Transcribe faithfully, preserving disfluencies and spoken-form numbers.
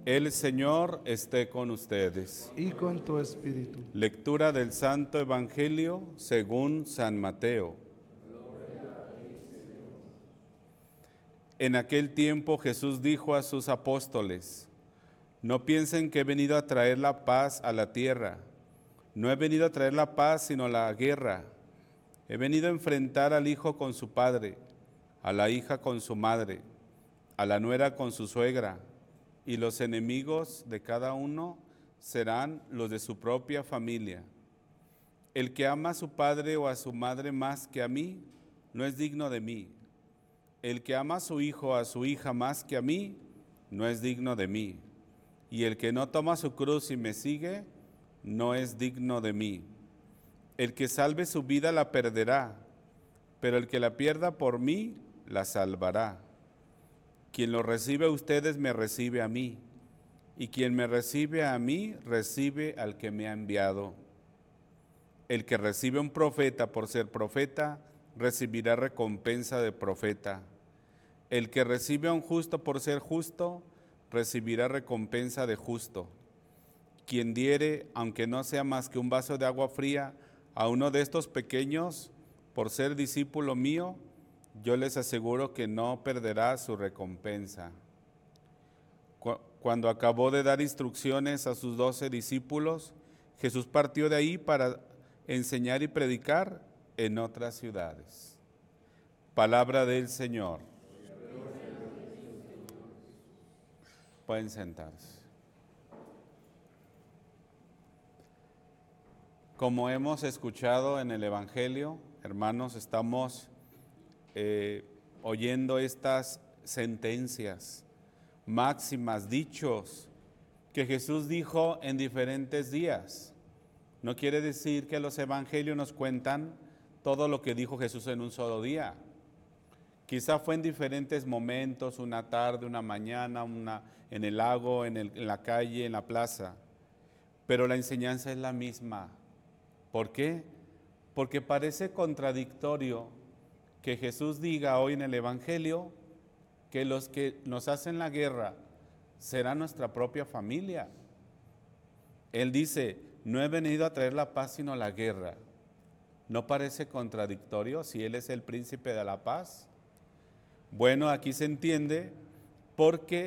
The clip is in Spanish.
El Señor esté con ustedes. y con tu espíritu. Lectura del Santo Evangelio según San Mateo. En aquel tiempo Jesús dijo a sus apóstoles: no piensen que he venido a traer la paz a la tierra. No he venido a traer la paz, sino la guerra. He venido a enfrentar al hijo con su padre, a la hija con su madre, a la nuera con su suegra, y los enemigos de cada uno serán los de su propia familia. El que ama a su padre o a su madre más que a mí, no es digno de mí. El que ama a su hijo o a su hija más que a mí, no es digno de mí. Y el que no toma su cruz y me sigue, no es digno de mí. El que salve su vida la perderá, pero el que la pierda por mí, la salvará. Quien lo recibe a ustedes, me recibe a mí, y quien me recibe a mí, recibe al que me ha enviado. El que recibe a un profeta por ser profeta, recibirá recompensa de profeta. El que recibe a un justo por ser justo, recibirá recompensa de justo. Quien diere, aunque no sea más que un vaso de agua fría, a uno de estos pequeños, por ser discípulo mío, yo les aseguro que no perderá su recompensa. Cuando acabó de dar instrucciones a sus doce discípulos, Jesús partió de ahí para enseñar y predicar en otras ciudades. Palabra del Señor. Pueden sentarse. Como hemos escuchado en el Evangelio, hermanos, estamos eh, oyendo estas sentencias, máximas, dichos que Jesús dijo en diferentes días. No quiere decir que los evangelios nos cuentan todo lo que dijo Jesús en un solo día. Quizá fue en diferentes momentos, una tarde, una mañana, una, en el lago, en, el, en la calle, en la plaza. Pero la enseñanza es la misma. ¿Por qué? Porque parece contradictorio que Jesús diga hoy en el Evangelio que los que nos hacen la guerra serán nuestra propia familia. Él dice, no he venido a traer la paz sino la guerra. ¿No parece contradictorio si Él es el príncipe de la paz? Bueno, aquí se entiende porque